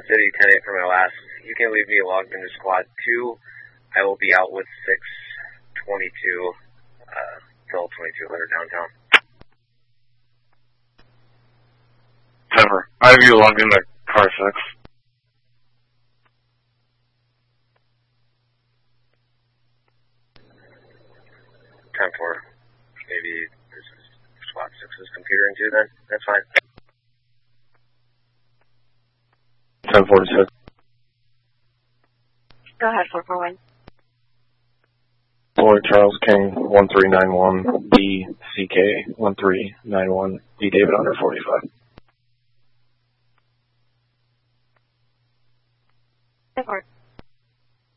City 10-8 for my last. You can leave me logged into squad 2. I will be out with 622 till 2200 downtown. Denver. I have you logged into car 6. Time for maybe this is squad 6's computer into then. That's fine. 1046. Go ahead, 441. Lloyd Charles King 1391 D CK 1391 D David under 45. Support.